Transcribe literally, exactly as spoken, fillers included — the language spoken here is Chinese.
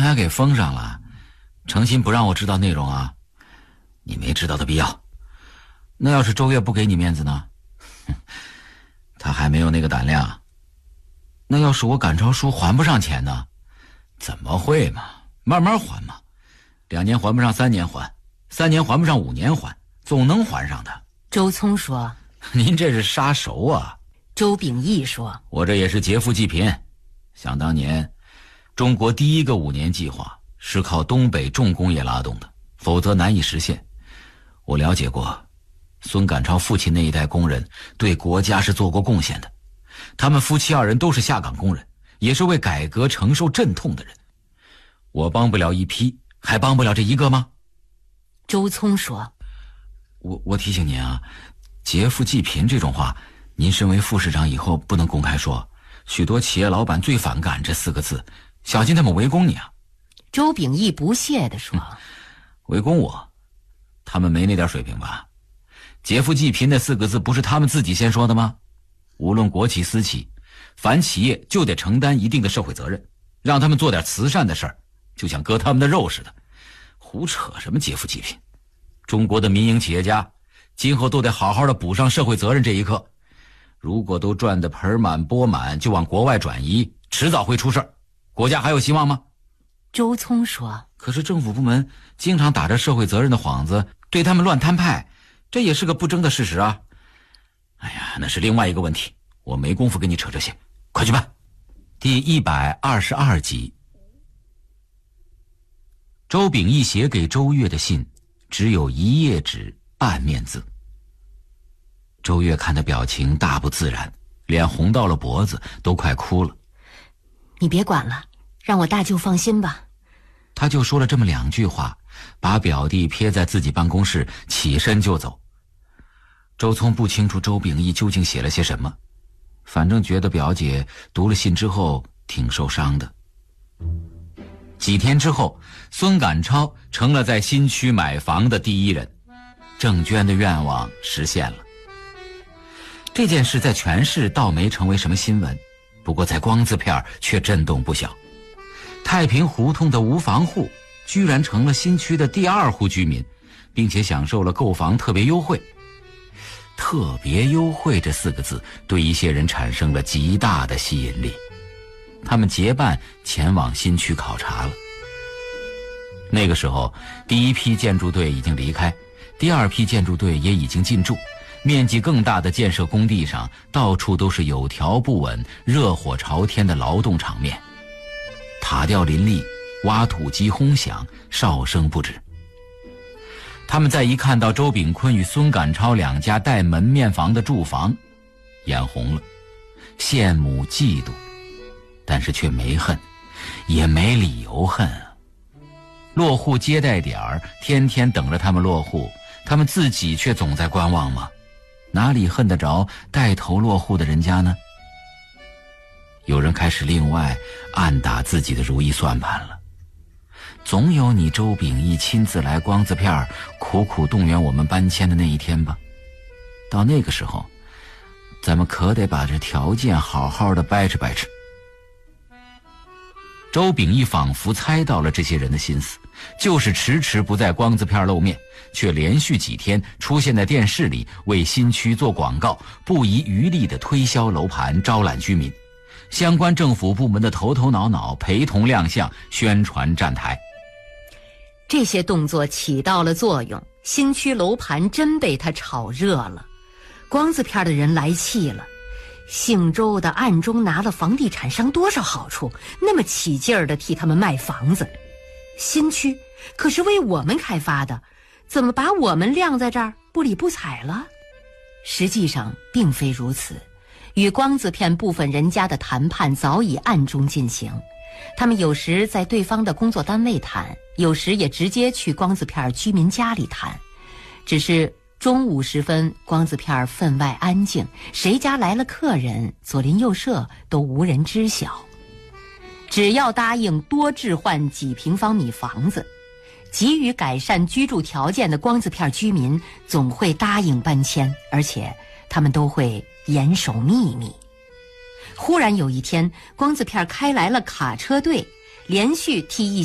还给封上了，诚心不让我知道内容啊？你没知道的必要。那要是周越不给你面子呢？他还没有那个胆量。那要是我赶超书还不上钱呢？怎么会嘛，慢慢还嘛，两年还不上三年还，三年还不上五年还，总能还上的。 周聪说： 您这是杀熟啊。 周秉义说： 我这也是劫富济贫。想当年中国第一个五年计划是靠东北重工业拉动的，否则难以实现。我了解过孙赶超父亲那一代工人对国家是做过贡献的，他们夫妻二人都是下岗工人，也是为改革承受阵痛的人。我帮不了一批，还帮不了这一个吗？ 周聪说： 我我提醒您啊，劫富济贫这种话，您身为副市长以后不能公开说，许多企业老板最反感这四个字，小心他们围攻你啊。 周秉义不屑地说： 围攻我？他们没那点水平吧？劫富济贫那四个字不是他们自己先说的吗？无论国企私企，凡企业就得承担一定的社会责任，让他们做点慈善的事儿，就像割他们的肉似的。胡扯什么劫富济贫？中国的民营企业家今后都得好好的补上社会责任这一课。如果都赚得盆满钵满就往国外转移，迟早会出事儿，国家还有希望吗？ 周聪说： 可是政府部门经常打着社会责任的幌子对他们乱摊派，这也是个不争的事实啊。哎呀，那是另外一个问题，我没工夫跟你扯这些，快去办。第一百二十二集。周秉义写给周越的信只有一页纸半面字。周越看的表情大不自然，脸红到了脖子，都快哭了。 你别管了，让我大舅放心吧。 他就说了这么两句话，把表弟撇在自己办公室，起身就走。周聪不清楚周秉义究竟写了些什么，反正觉得表姐读了信之后挺受伤的。几天之后，孙赶超成了在新区买房的第一人，郑娟的愿望实现了。这件事在全市倒没成为什么新闻，不过在光字片却震动不小。太平胡同的无房户居然成了新区的第二户居民，并且享受了购房特别优惠。特别优惠这四个字对一些人产生了极大的吸引力，他们结伴前往新区考察了。那个时候，第一批建筑队已经离开，第二批建筑队也已经进驻，面积更大的建设工地上到处都是有条不紊、热火朝天的劳动场面，塔吊林立，挖土机轰响，哨声不止。他们再一看到周炳坤与孙赶超两家带门面房的住房，眼红了，羡慕嫉妒，但是却没恨，也没理由恨啊。落户接待点儿天天等着他们落户，他们自己却总在观望吗？哪里恨得着带头落户的人家呢？有人开始另外暗打自己的如意算盘了。总有你周秉义亲自来光字片苦苦动员我们搬迁的那一天吧。到那个时候，咱们可得把这条件好好的掰扯掰扯。周秉义仿佛猜到了这些人的心思，就是迟迟不在光字片露面，却连续几天出现在电视里，为新区做广告，不遗余力地推销楼盘，招揽居民。相关政府部门的头头脑脑陪同亮相，宣传站台。 这些动作起到了作用，新区楼盘真被他炒热了，光字片的人来气了。姓周的暗中拿了房地产商多少好处，那么起劲儿的替他们卖房子。新区可是为我们开发的，怎么把我们晾在这儿不理不睬了？实际上并非如此，与光字片部分人家的谈判早已暗中进行，他们有时在对方的工作单位谈，有时也直接去光字片居民家里谈。只是中午时分，光字片分外安静，谁家来了客人，左邻右舍都无人知晓。只要答应多置换几平方米房子，给予改善居住条件的光字片居民总会答应搬迁，而且他们都会严守秘密。忽然有一天，光字片开来了卡车队，连续替一